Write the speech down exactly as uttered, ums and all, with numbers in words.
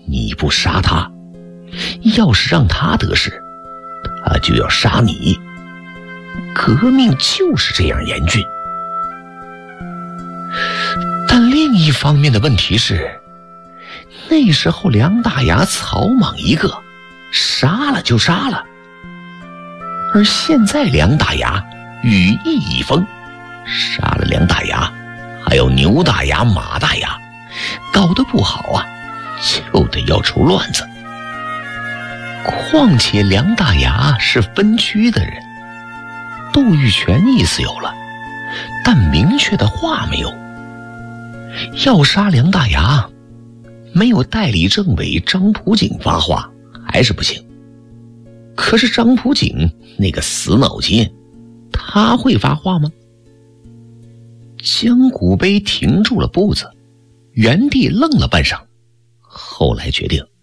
你不杀他，要是让他得势，他就要杀你。革命就是这样严峻。但另一方面的问题是，那时候梁大牙草莽一个，杀了就杀了。而现在梁大牙羽翼已丰，杀了梁大牙，还有牛大牙、马大牙，搞得不好啊，就得要出乱子。况且梁大牙是分区的人，杜玉泉意思有了，但明确的话没有。要杀梁大牙，没有代理政委张普景发话还是不行。可是张普景那个死脑筋，他会发话吗？江古碑停住了步子，原地愣了半晌，后来决定